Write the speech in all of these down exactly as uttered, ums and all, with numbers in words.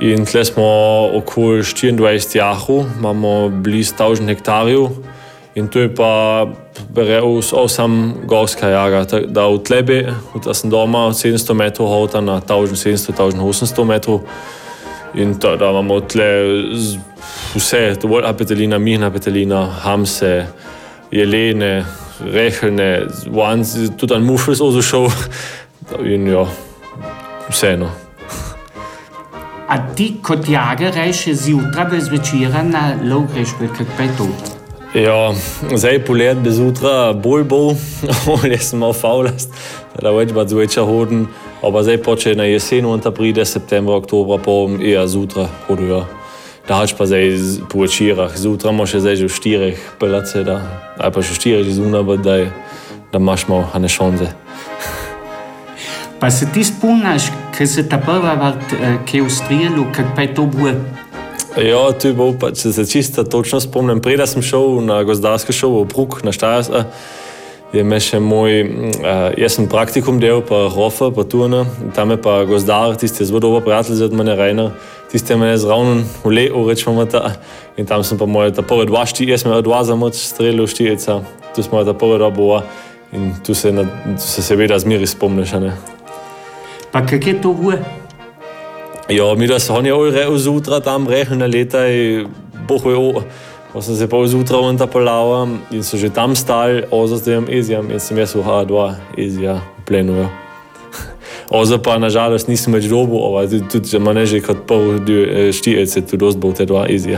In tle smo okoli štiriindvajset jahrov, imamo blizu tisoč hektarjev in tu je pa osem gorska jaga. Da v tlebi, da sem doma od sedemsto metrov hota na tisoč sedemsto do tisoč osemsto metrov in to, da imamo tle vse, dovolj apetelina, mihna apetelina, hamse, jelene, rehelne, tudi en mufl so zašel in jo, vseeno. A ti kot jager rejše zjutraj bez večera na lov greš, kaj pa je to? Ja, zdaj polet bez jutra bolj bo, jaz sem malo faulast, da več bad zvečer hoden, aber zdaj poče na jesen, on ta pride septembra, oktobra, pa eja zjutraj hodujo. Da hač pa zdaj po večerah, zjutraj mo še zdaj že v štirih pelace, da, ali pa še v štirih zuna, da, da imaš malo hane šonze. Pa se ti spomnaš, kaj se ta prva vart, kaj v strelu, kaj pa je to bilo? Ja, to je bilo, če se čisto točno spomnim. Preda sem šel na gozdarsko šolo v Prug, na Štajerska, je me še moj, uh, jaz sem praktikum del, pa Hofer, pa Turne, tam je pa gozdar, tisti je zelo dober prijatelj z mene, Rainer, tisti je mene zravno v le'u, rečemo ta, in tam sem pa moja ta prva dva šti, jaz sem dva za moč strelil štirica, tu smo ta prva dva bova in tu se, na, tu se seveda zmeri spomniš, ne. Pa kak je to bilo? Ja, mi da so oni rejo zjutra tam rehne leta in boh je, pa sem se pol zjutra on ta polava in so že tam stali, oza s tem izjam in sem jaz v H dva izja v plenu, ja. Oza pa nažalost nisem več dobil, ova tudi, že ma ne že kot pol štirec je tu dost bol te dva izja.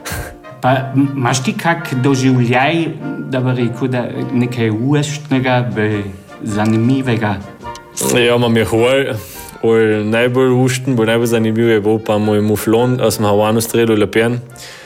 Pa imaš ti kak doživljaj, da bi rekel, da nekaj ueštnega, zanimivega? Ja, imam je hval. Ol najbolj ušten, bo najbolj zanimiv je bil pa moj muflon, a sem ga v eno strelu lepen.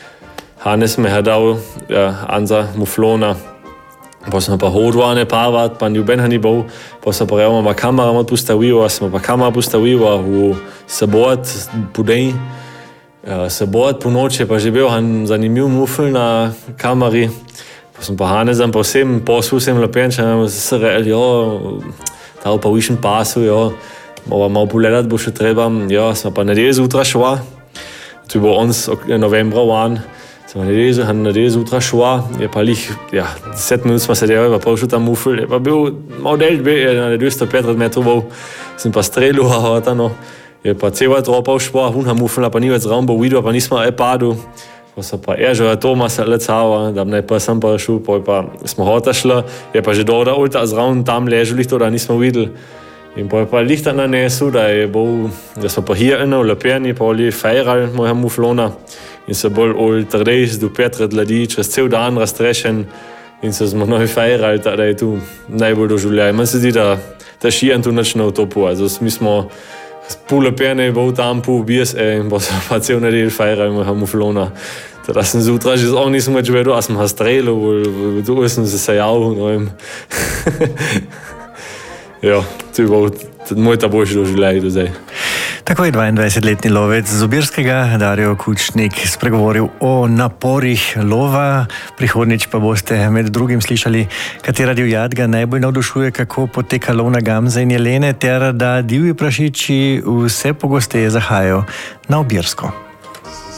Hanes me je dal ja, anza muflona, pa sem pa hodil ne pavat, pa njuben ga ni bil, pa sem pa rekel, ma kamera ma postavil, a sem pa kamera postavil v sobot, po den, ja, sobot po noči, pa že bil han zanimiv mufl na kameri, pa sem pa Hanesam pa vsem posl vsem lepen, če nam se rekel, jo, ta pa višen pasu, jo, malo, malo pogledati bo še treba. Ja, smo pa nedelj zjutraj šla. To je bilo ons novembra van. Smo nedelj, nedelj zjutraj šla. Je pa lih, ja, deset minut smo sedeli, pa prišel tam mufl. Je pa bil malo delj, je na dvesto petdeset metrov bol. Sem pa strelil, a no. Je pa cela tropa šla, hunha mufla, pa ni več zraven bo videl, pa nismo e padu. Pa so pa Ežera Tomasa lecava, da ne pa sem pa šel, pa smo hota šla. Je pa že doda ulta zraven tam ležali, to da nismo videli. In pa je pa lihta nanesel, da je bol, da smo pa hirjeno, lepeni, pa oli fejrali moja muflona in se bolj ol trdejs do Petra dladi, čez cel dan raztrešen in se smo noj fejrali, da je tu najbolj doživljaj. Meni se zdi, da ta šijan tu nič ne utopu, also mi smo pol lepeni bol tam, pol bijes in pa so pa cel nedelj fejrali moja muflona. Teda sem zjutraj že on nisem več vedel, a sem ga strelil, tu sem se sejal, no vem. Ja, to je bil moj ta boljši doživljaj do zdaj. Tako je dvaindvajsetletni lovec z Zobirskega, Dario Kučnik, spregovoril o naporih lova. Prihodnjič pa boste med drugim slišali, katera divjad ga najbolj navdušuje, kako poteka lov na gamze in jelene, ter da divji prašiči vse pogosteje zahajajo na Obirsko.